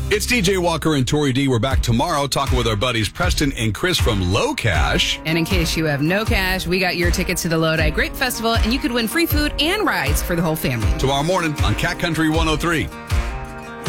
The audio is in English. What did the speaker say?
It's DJ Walker and Tori D. We're back tomorrow talking with our buddies Preston and Chris from Low Cash. And in case you have no cash, we got your tickets to the Lodi Grape Festival, and you could win free food and rides for the whole family. Tomorrow morning on Cat Country 103.